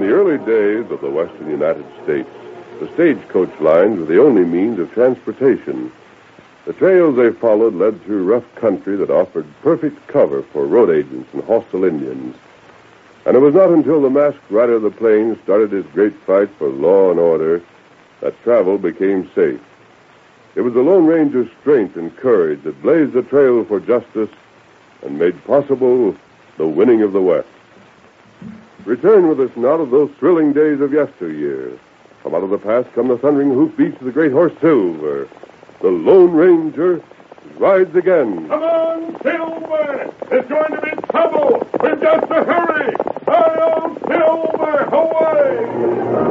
the early days of the western United States, the stagecoach lines were the only means of transportation. The trails they followed led through rough country that offered perfect cover for road agents and hostile Indians. And it was not until the masked rider of the plains started his great fight for law and order that travel became safe. It was the Lone Ranger's strength and courage that blazed the trail for justice and made possible the winning of the West. Return with us now to those thrilling days of yesteryear. From out of the past come the thundering hoofbeats of the great horse Silver. The Lone Ranger rides again. Come on, Silver! There's going to be trouble! We've got to hurry! Hurry on, Silver! Away!